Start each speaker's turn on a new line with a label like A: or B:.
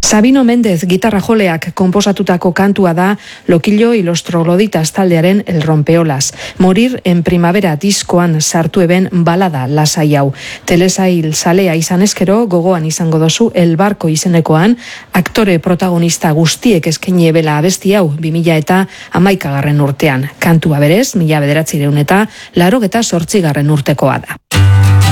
A: Sabino Mendez gitarra joleak konposatutako kantua da Loquillo y los trogloditas taldearen El Rompeolas. Morir en primavera diskoan sartu eben balada lasai hau. Telesail salea izan eskero gogoan izango dozu El Barco izenekoan aktore protagonista guztiek eskaini ebela abesti hau 2011 urtean. Kantua berez 1988 urtekoa da.